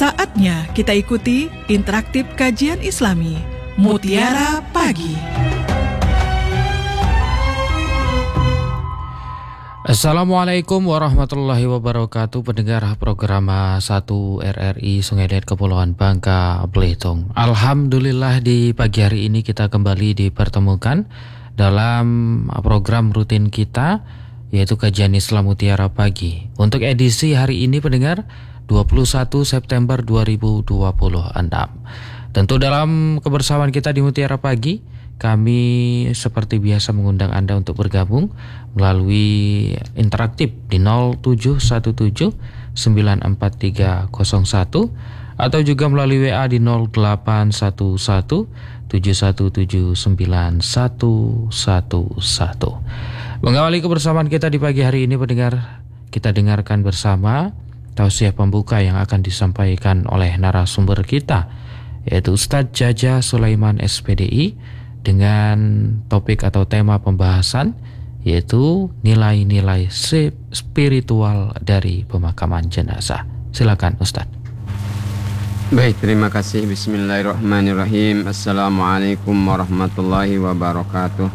Saatnya kita ikuti interaktif kajian Islami Mutiara Pagi. Assalamualaikum warahmatullahi wabarakatuh. Pendengar program 1 RRI Sungai Liat Kepulauan Bangka Belitung. Alhamdulillah di pagi hari ini kita kembali dipertemukan dalam program rutin kita, yaitu kajian Islam Mutiara Pagi. Untuk edisi hari ini pendengar 21 September 2026. Tentu dalam kebersamaan kita di Mutiara Pagi, kami seperti biasa mengundang Anda untuk bergabung melalui interaktif di 0717 94301 atau juga melalui WA di 0811 7179111. Mengawali kebersamaan kita di pagi hari ini pendengar, kita dengarkan bersama tausiah pembuka yang akan disampaikan oleh narasumber kita, yaitu Ustadz Jaja Sulaiman SPDI, dengan topik atau tema pembahasan yaitu nilai-nilai spiritual dari pemakaman jenazah. Silakan Ustadz. Baik, terima kasih. Bismillahirrahmanirrahim. Assalamualaikum warahmatullahi wabarakatuh.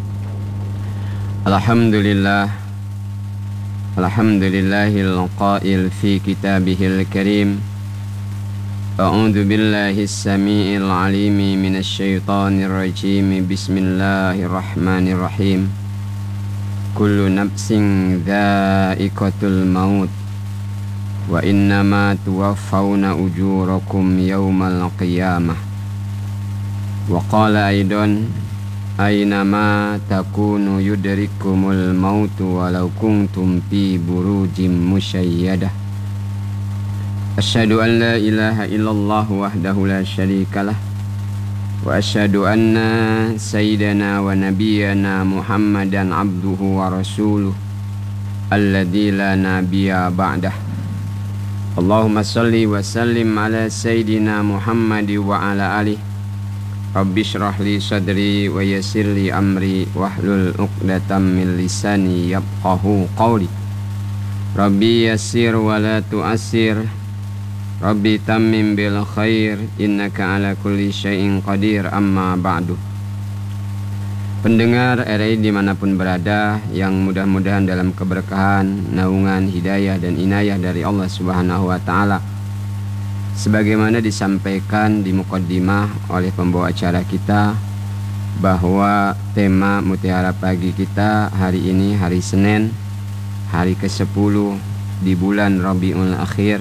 Alhamdulillahil qail fi kitabihil karim. A'udzu billahi as-sami'il 'alimi minasy syaithanir rajim. Bismillahirrahmanirrahim. Kullu nafsin dha'iqatul maut wa innama tuwaffawna ujurakum yawmal qiyamah. Wa qala aidan aynama takunu yudrikumul mautu walau kuntum fi burujim musyayyadah. Asyhadu an la ilaha illallah wahdahu la syarikalah wa asyhadu anna sayyidana wa nabiyyana Muhammadan abduhu wa rasuluh alladzi la nabiyya ba'dah. Allahumma shalli wa sallim ala sayyidina Muhammad wa ala alihi. Rabbi shrah li sadri wa yassir li amri wahlul 'uqdatam min lisani yafqahu qawli. Rabbi yassir wa la tu'assir. Rabbi tammim bil khair, innaka ala kulli syai'in qadir, amma ba'du. Pendengar RRI dimanapun berada, yang mudah-mudahan dalam keberkahan, naungan, hidayah dan inayah dari Allah Subhanahu wa ta'ala, sebagaimana disampaikan di muqaddimah oleh pembawa acara kita, bahwa tema Mutiara Pagi kita hari ini hari Senin, hari ke-10 di bulan Rabiul Akhir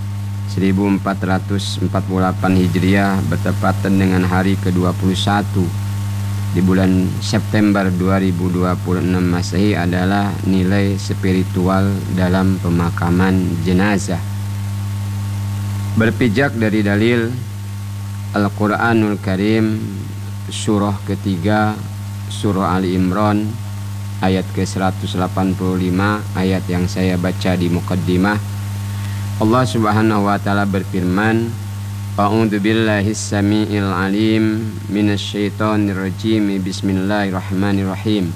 1448 Hijriah, bertepatan dengan hari ke-21 di bulan September 2026 Masehi, adalah nilai spiritual dalam pemakaman jenazah. Berpijak dari dalil Al-Quranul Karim, surah ketiga, surah Ali Imran, ayat ke-185, ayat yang saya baca di muqaddimah. Allah Subhanahu wa ta'ala berfirman, A'udzu billahi as-sami'il 'alim minasy syaithanir rajim. Bismillahirrahmanirrahim.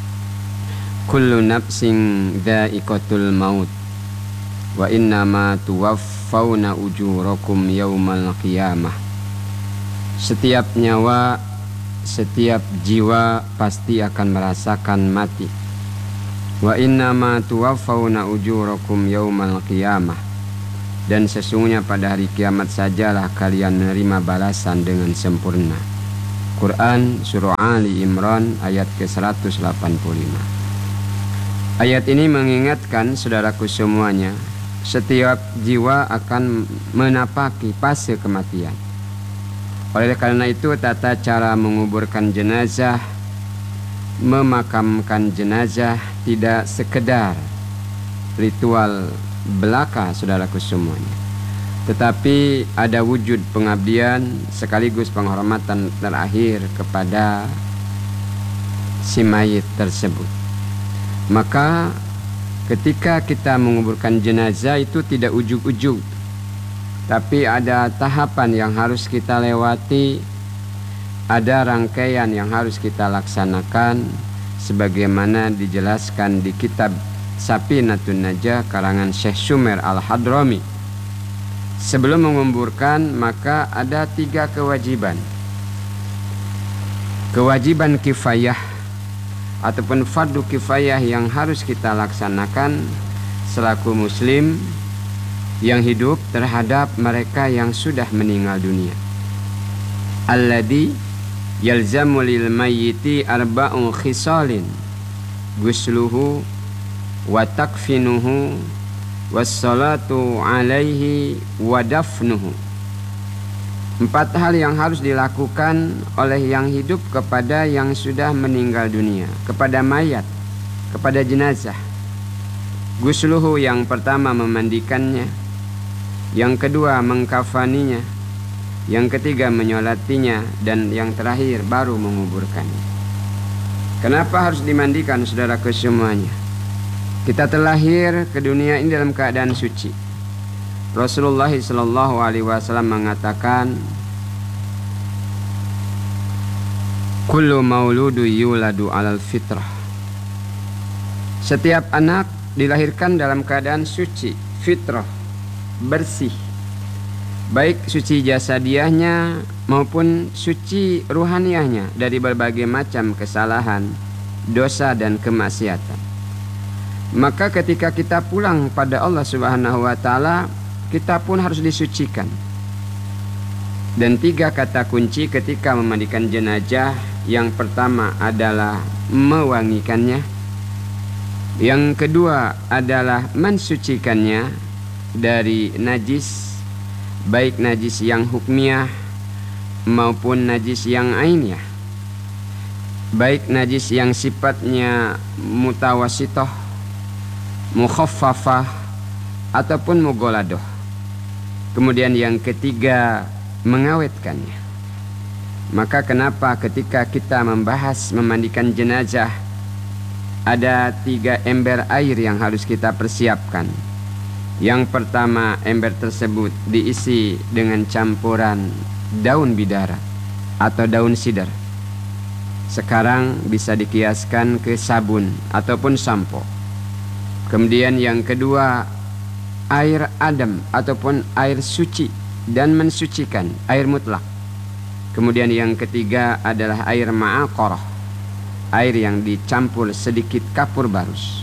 Kullu nafsin dha'iqatul maut wa innama tuwaffawna ujurakum yaumal qiyamah. Setiap nyawa, setiap jiwa pasti akan merasakan mati. Wa innama tuwaffawna ujurakum yaumal qiyamah. Dan sesungguhnya pada hari kiamat sajalah kalian menerima balasan dengan sempurna. Quran surah Ali Imran ayat ke-185. Ayat ini mengingatkan saudaraku semuanya, setiap jiwa akan menapaki fase kematian. Oleh karena itu, tata cara menguburkan jenazah, memakamkan jenazah tidak sekedar ritual belaka saudaraku semuanya, tetapi ada wujud pengabdian sekaligus penghormatan terakhir kepada si mayit tersebut. Maka ketika kita menguburkan jenazah itu tidak ujug-ujug, tapi ada tahapan yang harus kita lewati, ada rangkaian yang harus kita laksanakan sebagaimana dijelaskan di kitab Safinatun Najah karangan Syekh Sumer Al-Hadrami Sebelum menguburkan maka ada 3 kewajiban. Kewajiban kifayah ataupun fardu kifayah yang harus kita laksanakan selaku muslim yang hidup terhadap mereka yang sudah meninggal dunia. Alladzi yalzamu lil mayyiti arba'u khisalin gusluhu wa takfinuhu wassalatu alaihi wa dafnuhu. 4 hal yang harus dilakukan oleh yang hidup kepada yang sudah meninggal dunia, kepada mayat, kepada jenazah. Gusluhu, yang pertama memandikannya, yang kedua mengkafaninya, yang ketiga menyolatinya, dan yang terakhir baru menguburkannya. Kenapa harus dimandikan, saudaraku semuanya? Kita terlahir ke dunia ini dalam keadaan suci. Rasulullah SAW mengatakan, kullu mauludu yuladu alal fitrah. Setiap anak dilahirkan dalam keadaan suci, fitrah, bersih, baik suci jasadiahnya maupun suci ruhaniahnya dari berbagai macam kesalahan, dosa dan kemaksiatan. Maka ketika kita pulang pada Allah Subhanahu wa taala, kita pun harus disucikan. Dan 3 kata kunci ketika memandikan jenazah, yang pertama adalah mewangikannya, yang kedua adalah mensucikannya dari najis, baik najis yang hukmiyah maupun najis yang ainiyah, baik najis yang sifatnya mutawasitoh, mukhaffafah ataupun mughaladoh. Kemudian yang ketiga, mengawetkannya. Maka kenapa ketika kita membahas memandikan jenazah, ada 3 ember air yang harus kita persiapkan. Yang pertama, ember tersebut diisi dengan campuran daun bidara atau daun sidar. Sekarang bisa dikiaskan ke sabun ataupun sampo. Kemudian yang kedua, air adem ataupun air suci dan mensucikan, air mutlak. Kemudian yang ketiga adalah air ma'aqarah, air yang dicampur sedikit kapur barus.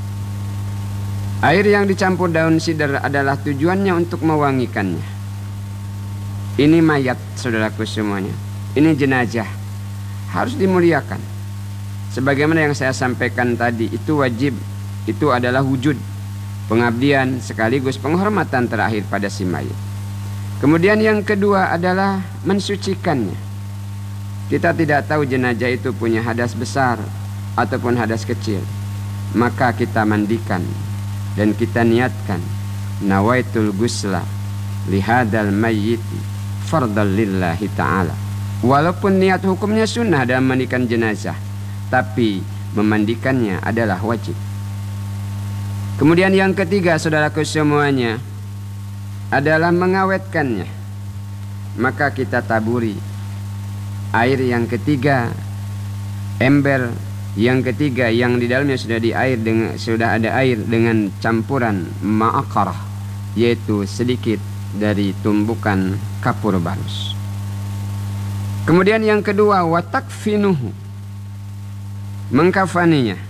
Air yang dicampur daun sidar adalah tujuannya untuk mewangikannya. Ini mayat, saudaraku semuanya, ini jenazah, harus dimuliakan. Sebagaimana yang saya sampaikan tadi, itu wajib, itu adalah wujud pengabdian sekaligus penghormatan terakhir pada si mayit. Kemudian yang kedua adalah mensucikannya. Kita tidak tahu jenazah itu punya hadas besar ataupun hadas kecil, maka kita mandikan dan kita niatkan nawaitul gusla lihadal mayyiti fardal lillahi ta'ala. Walaupun niat hukumnya sunnah dalam memandikan jenazah, tapi memandikannya adalah wajib. Kemudian yang ketiga, saudaraku semuanya, adalah mengawetkannya. Maka kita taburi air yang ketiga, ember yang ketiga yang di dalamnya sudah ada air dengan campuran ma'aqarah, yaitu sedikit dari tumbukan kapur barus. Kemudian yang kedua, watakfinuhu, mengkafaninya.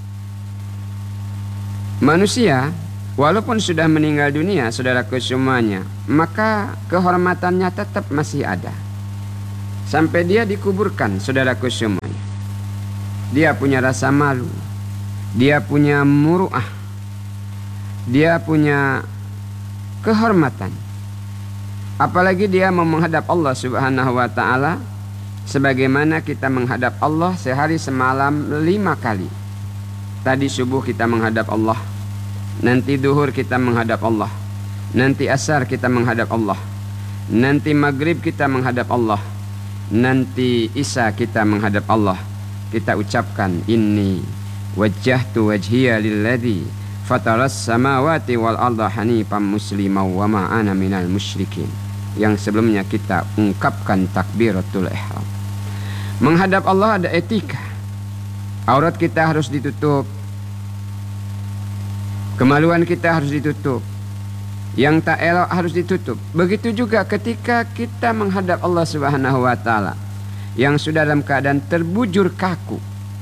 Manusia walaupun sudah meninggal dunia, saudaraku semuanya, maka kehormatannya tetap masih ada sampai dia dikuburkan, saudaraku semuanya. Dia punya rasa malu, dia punya muru'ah, dia punya kehormatan. Apalagi dia mau menghadap Allah Subhanahu wa ta'ala, sebagaimana kita menghadap Allah sehari semalam 5 kali. Tadi subuh kita menghadap Allah, nanti duhur kita menghadap Allah, nanti asar kita menghadap Allah, nanti maghrib kita menghadap Allah, nanti isya kita menghadap Allah. Kita ucapkan, inni wajjahtu wajhiya lilladzi fataras samawati wal arda hanifan musliman wa ma ana minal musyrikin. Yang sebelumnya kita ungkapkan takbiratul ihram. Menghadap Allah ada etika. Aurat kita harus ditutup, kemaluan kita harus ditutup, yang tak elok harus ditutup. Begitu juga ketika kita menghadap Allah Subhanahu wa taala yang sudah dalam keadaan terbujur kaku,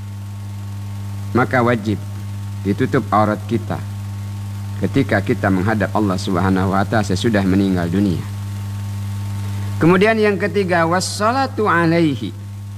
maka wajib ditutup aurat kita ketika kita menghadap Allah Subhanahu wa taala sesudah meninggal dunia. Kemudian yang ketiga, wassalatu alaihi,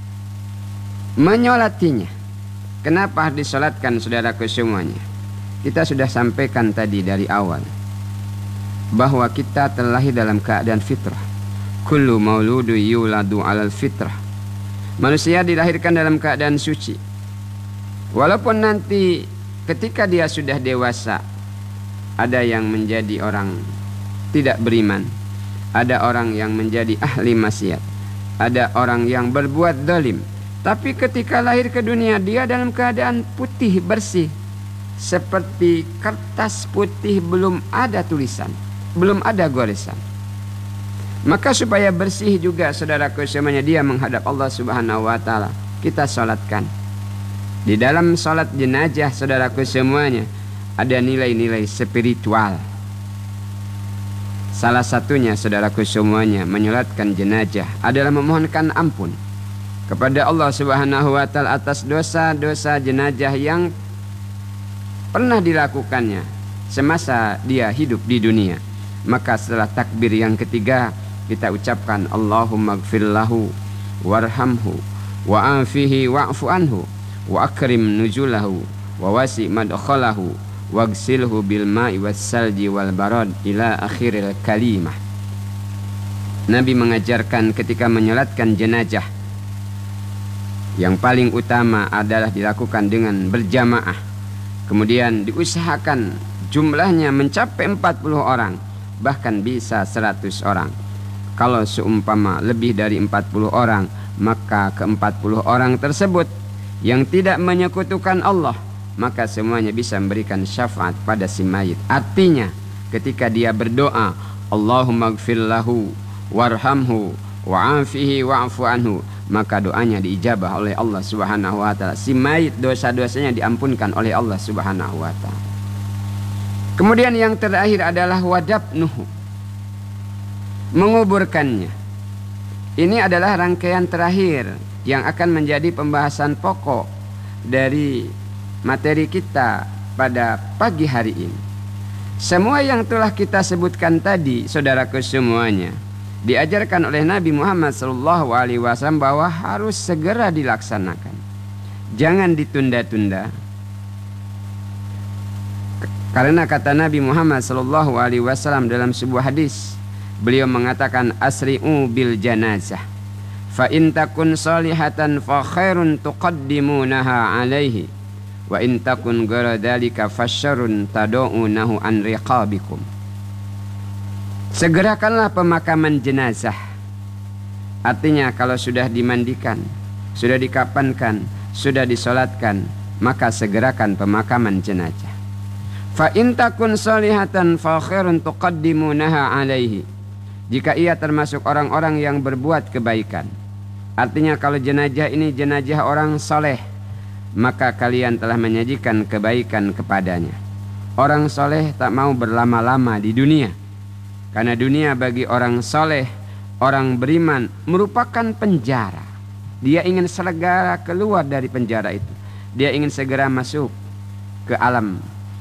menyolatinya. Kenapa disolatkan saudaraku semuanya? Kita sudah sampaikan tadi dari awal bahwa kita terlahir dalam keadaan fitrah. Kullu mauludu yuladu alal fitrah. Manusia dilahirkan dalam keadaan suci. Walaupun nanti ketika dia sudah dewasa ada yang menjadi orang tidak beriman, ada orang yang menjadi ahli maksiat, ada orang yang berbuat zalim, tapi ketika lahir ke dunia dia dalam keadaan putih bersih, seperti kertas putih, belum ada tulisan, belum ada goresan. Maka supaya bersih juga saudaraku semuanya, dia menghadap Allah Subhanahu wa taala, kita salatkan. Di dalam salat jenazah saudaraku semuanya ada nilai-nilai spiritual. Salah satunya saudaraku semuanya, menyolatkan jenazah adalah memohonkan ampun kepada Allah Subhanahu wa taala atas dosa-dosa jenazah yang pernah dilakukannya semasa dia hidup di dunia. Maka setelah takbir yang ketiga kita ucapkan Allahumma gfirlahu warhamhu wa'afihi wa'fu anhu wa akrim nuzulahu wa wasi' madkhalahu wagsilhu bil ma'i was salji wal barad ila akhiril kalimah. Nabi mengajarkan ketika menyolatkan jenazah yang paling utama adalah dilakukan dengan berjamaah. Kemudian diusahakan jumlahnya mencapai 40 orang, bahkan bisa 100 orang. Kalau seumpama lebih dari 40 orang, maka ke-40 orang tersebut yang tidak menyekutukan Allah, maka semuanya bisa memberikan syafaat pada si mayit. Artinya ketika dia berdoa Allahumma gfir lahu warhamhu wa'afihi wa'fu anhu, maka doanya diijabah oleh Allah Subhanahu wa taala. Si mayit dosa-dosanya diampunkan oleh Allah Subhanahu wa taala. Kemudian yang terakhir adalah wadabnuhu, menguburkannya. Ini adalah rangkaian terakhir yang akan menjadi pembahasan pokok dari materi kita pada pagi hari ini. Semua yang telah kita sebutkan tadi saudaraku semuanya diajarkan oleh Nabi Muhammad SAW bahwa harus segera dilaksanakan, jangan ditunda-tunda. Karena kata Nabi Muhammad SAW dalam sebuah hadis, beliau mengatakan asri'u bil janazah fa in takun salihatan fa khairun tuqaddimunaha alaihi wa in takun ghayra dzalika fasyarrun tad'unahu an riqabikum. Segerakanlah pemakaman jenazah. Artinya kalau sudah dimandikan, sudah dikafankan, sudah disolatkan, maka segerakan pemakaman jenazah. Fa in takun salihatan fa khairun tuqaddimunaha alaihi. Jika ia termasuk orang-orang yang berbuat kebaikan, artinya kalau jenazah ini jenazah orang soleh, maka kalian telah menyajikan kebaikan kepadanya. Orang soleh tak mau berlama-lama di dunia, karena dunia bagi orang soleh, orang beriman merupakan penjara. Dia ingin segera keluar dari penjara itu. Dia ingin segera masuk ke alam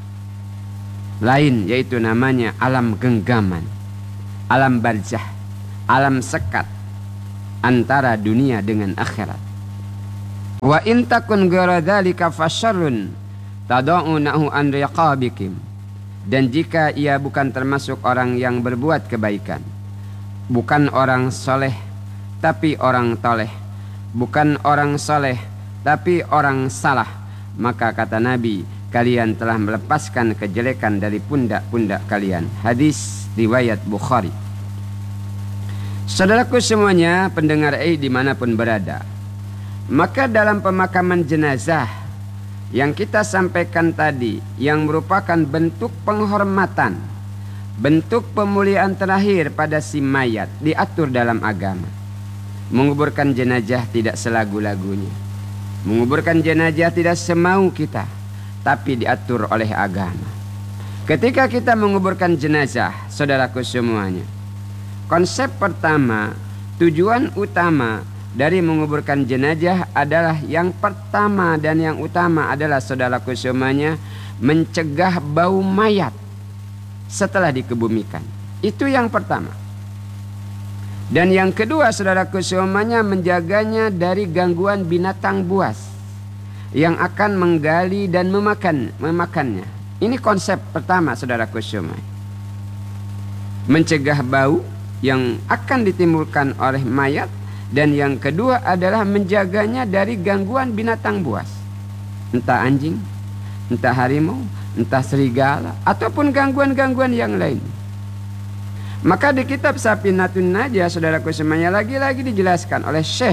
lain, yaitu namanya alam genggaman, alam barzah, alam sekat antara dunia dengan akhirat. Wa in takun ghayra dzalika fasyarrun tad'unahu an riqabikum. Dan jika ia bukan termasuk orang yang berbuat kebaikan, bukan orang soleh tapi orang toleh, bukan orang soleh tapi orang salah, maka kata Nabi, kalian telah melepaskan kejelekan dari pundak-pundak kalian. Hadis riwayat Bukhari. Saudaraku semuanya, pendengar dimanapun berada, maka dalam pemakaman jenazah yang kita sampaikan tadi, yang merupakan bentuk penghormatan, bentuk pemuliaan terakhir pada si mayat, diatur dalam agama. Menguburkan jenazah tidak selagu-lagunya, menguburkan jenazah tidak semau kita, tapi diatur oleh agama. Ketika kita menguburkan jenazah, saudaraku semuanya, konsep pertama, tujuan utama dari menguburkan jenazah adalah yang pertama dan yang utama adalah, saudaraku semuanya, mencegah bau mayat setelah dikebumikan. Itu yang pertama. Dan yang kedua, saudaraku semuanya, menjaganya dari gangguan binatang buas yang akan menggali dan memakannya. Ini konsep pertama, saudaraku semuanya. Mencegah bau yang akan ditimbulkan oleh mayat. Dan yang kedua adalah menjaganya dari gangguan binatang buas. Entah anjing, entah harimau, entah serigala, ataupun gangguan-gangguan yang lain. Maka di kitab Safinatun Najah, saudaraku semuanya, lagi-lagi dijelaskan oleh Syekh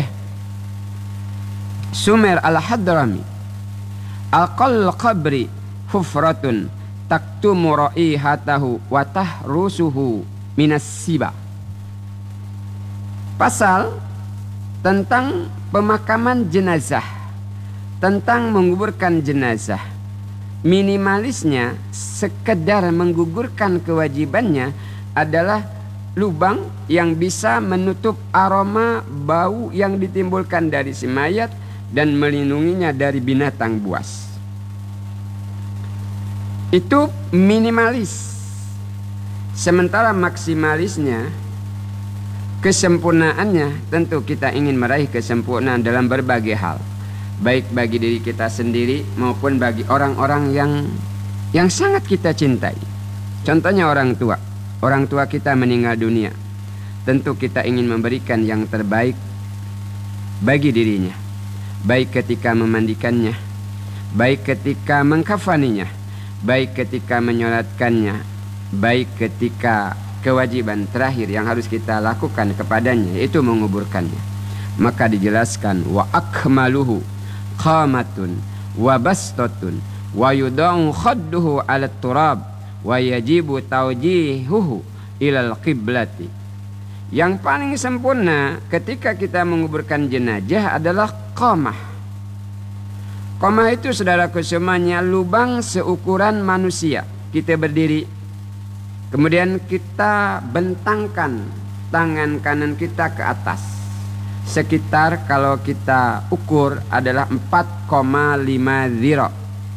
Sumer Al-Hadrami, Al-Qal qabri hufratun taktumu ra'ihatahu wa tahrusuhu minas siba. Pasal tentang pemakaman jenazah, tentang menguburkan jenazah. Minimalisnya sekedar menggugurkan kewajibannya adalah lubang yang bisa menutup aroma bau yang ditimbulkan dari si mayat dan melindunginya dari binatang buas. Itu minimalis. Sementara maksimalisnya, kesempurnaannya, tentu kita ingin meraih kesempurnaan dalam berbagai hal, baik bagi diri kita sendiri maupun bagi orang-orang yang sangat kita cintai. Contohnya orang tua. Orang tua kita meninggal dunia, tentu kita ingin memberikan yang terbaik bagi dirinya, baik ketika memandikannya, baik ketika mengkafaninya, baik ketika menyolatkannya, baik ketika kewajiban terakhir yang harus kita lakukan kepadanya, yaitu menguburkannya. Maka dijelaskan, wa akmaluhu qamatun wa bastatun wa yudau khadduhu ala turab wa yajibu tawjihuhu ilal qiblati. Yang paling sempurna ketika kita menguburkan jenazah adalah qamah. Qamah itu, saudaraku semuanya, lubang seukuran manusia. Kita berdiri, kemudian kita bentangkan tangan kanan kita ke atas. Sekitar kalau kita ukur adalah 4,5 dhira.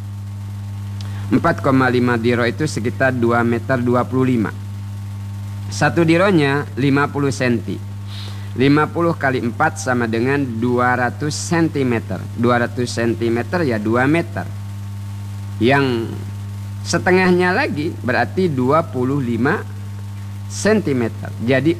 4,5 dhira itu sekitar 2 meter 25. Satu dhironya 50 cm. 50 kali 4 sama dengan 200 cm. 200 cm ya 2 meter. Yang setengahnya lagi berarti 25 cm. Jadi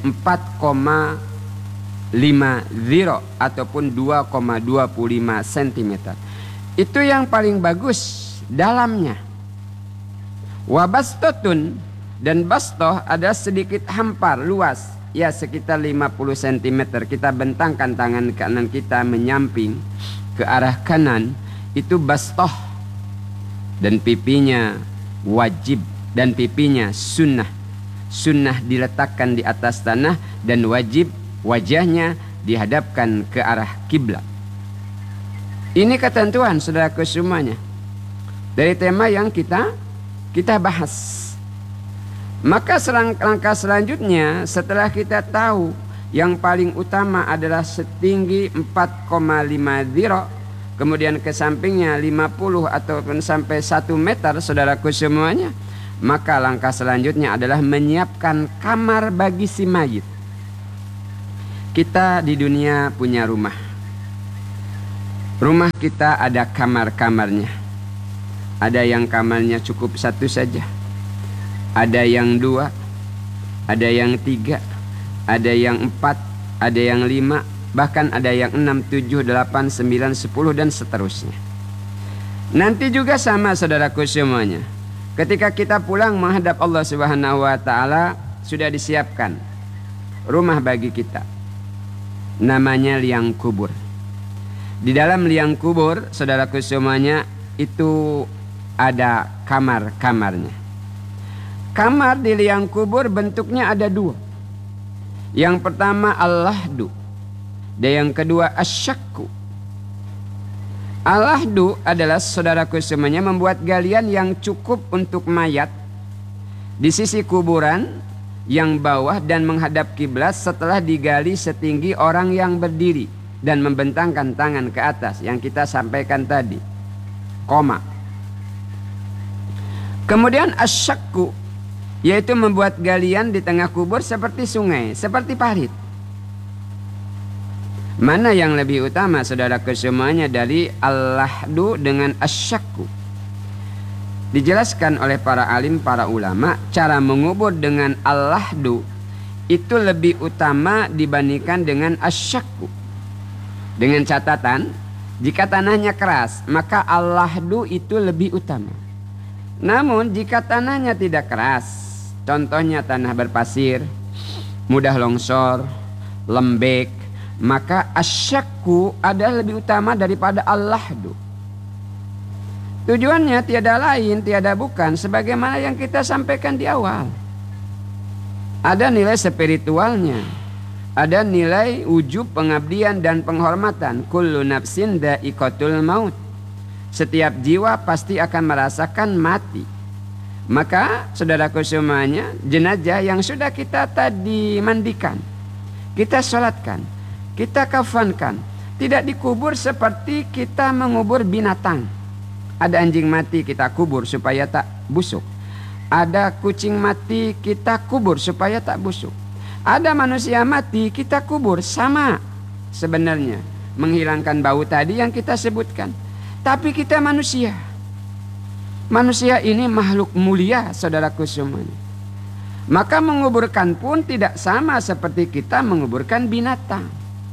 4,5 dhira ataupun 2,25 cm. Itu yang paling bagus dalamnya. Wabastotun, dan bastoh ada sedikit hampar luas, ya sekitar 50 cm. Kita bentangkan tangan kanan kita menyamping ke arah kanan, itu bastoh. Dan pipinya wajib dan pipinya sunnah. Sunnah diletakkan di atas tanah dan wajib wajahnya dihadapkan ke arah kiblat. Ini ketentuan, saudaraku semuanya, dari tema yang kita bahas. Maka langkah selanjutnya, setelah kita tahu yang paling utama adalah setinggi 4,5 dhira, kemudian ke sampingnya 50 ataupun sampai 1 meter, saudaraku semuanya, maka langkah selanjutnya adalah menyiapkan kamar bagi si mayit. Kita di dunia punya rumah. Rumah kita ada kamar-kamarnya. Ada yang kamarnya cukup 1 saja, ada yang 2, ada yang 3, ada yang 4, ada yang 5, bahkan ada yang 6, 7, 8, 9, 10 dan seterusnya. Nanti juga sama, saudaraku semuanya. Ketika kita pulang menghadap Allah Subhanahu wa taala, sudah disiapkan rumah bagi kita. Namanya liang kubur. Di dalam liang kubur, saudaraku semuanya, itu ada kamar-kamarnya. Kamar di liang kubur bentuknya ada 2. Yang pertama al-lahdu, dan yang kedua asyakku. Al-lahdu adalah, saudaraku semuanya, membuat galian yang cukup untuk mayat di sisi kuburan yang bawah dan menghadap kiblat setelah digali setinggi orang yang berdiri dan membentangkan tangan ke atas yang kita sampaikan tadi, koma. Kemudian asyakku, yaitu membuat galian di tengah kubur seperti sungai, seperti parit. Mana yang lebih utama saudaraku semuanya dari al-lahdu dengan asyakku? Dijelaskan oleh para alim, para ulama, cara mengubur dengan al-lahdu itu lebih utama dibandingkan dengan asyakku. Dengan catatan, jika tanahnya keras, maka al-lahdu itu lebih utama. Namun jika tanahnya tidak keras, contohnya tanah berpasir, mudah longsor, lembek, maka asyakku adalah lebih utama daripada al-lahdu. Tujuannya tiada lain, tiada bukan, sebagaimana yang kita sampaikan di awal. Ada nilai spiritualnya, ada nilai wujub pengabdian dan penghormatan. Kullu nafsin dha'iqatul maut. Setiap jiwa pasti akan merasakan mati. Maka saudaraku semuanya, jenazah yang sudah kita tadi mandikan, kita sholatkan, kita kafankan, tidak dikubur seperti kita mengubur binatang. Ada anjing mati kita kubur supaya tak busuk. Ada kucing mati kita kubur supaya tak busuk. Ada manusia mati kita kubur, sama sebenarnya, menghilangkan bau tadi yang kita sebutkan. Tapi kita manusia. Manusia ini makhluk mulia saudaraku semuanya. Maka menguburkan pun tidak sama seperti kita menguburkan binatang.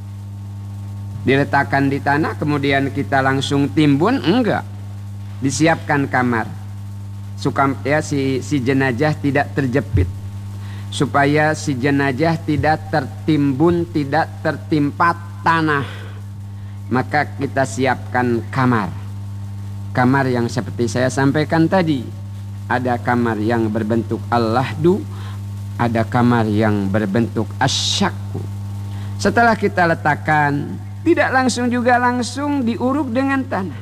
Diletakkan di tanah kemudian kita langsung timbun, enggak. Disiapkan kamar supaya si jenazah tidak terjepit, supaya si jenazah tidak tertimbun, tidak tertimpa tanah. Maka kita siapkan kamar yang seperti saya sampaikan tadi. Ada kamar yang berbentuk al-lahdu, ada kamar yang berbentuk asyakku. Setelah kita letakkan, tidak langsung diuruk dengan tanah,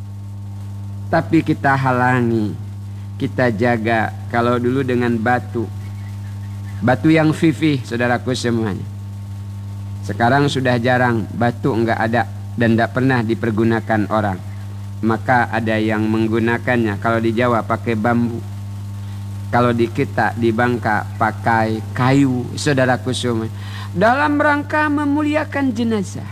tapi kita halangi, kita jaga. Kalau dulu dengan batu yang vivih saudaraku semuanya. Sekarang sudah jarang, batu enggak ada dan tidak pernah dipergunakan orang. Maka ada yang menggunakannya. Kalau di Jawa pakai bambu, kalau di kita di Bangka pakai kayu saudaraku semuanya, dalam rangka memuliakan jenazah,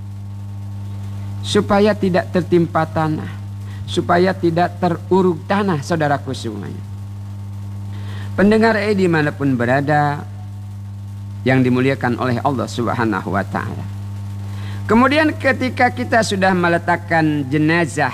supaya tidak tertimpa tanah, supaya tidak teruruk tanah saudaraku semuanya. Pendengar dimanapun berada yang dimuliakan oleh Allah Subhanahu wa ta'ala. Kemudian ketika kita sudah meletakkan jenazah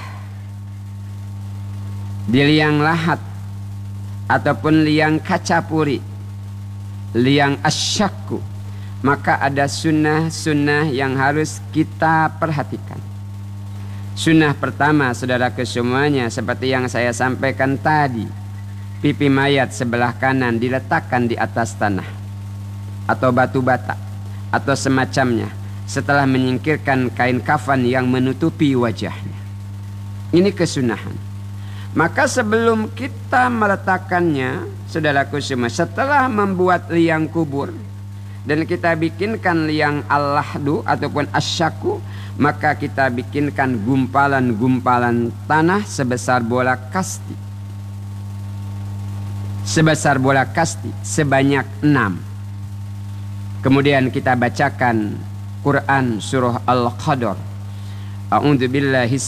di liang lahat ataupun liang kacapuri, liang asyakku, maka ada sunnah-sunnah yang harus kita perhatikan. Sunnah pertama saudaraku semuanya, seperti yang saya sampaikan tadi, pipi mayat sebelah kanan diletakkan di atas tanah atau batu bata atau semacamnya, setelah menyingkirkan kain kafan yang menutupi wajahnya. Ini kesunahan. Maka sebelum kita meletakkannya, saudaraku semua, setelah membuat liang kubur dan kita bikinkan liang al-lahdu ataupun asyaku, maka kita bikinkan gumpalan-gumpalan tanah sebesar bola kasti. Sebesar bola kasti sebanyak 6. Kemudian kita bacakan Quran surah Al-Qadr. A'udzubillahi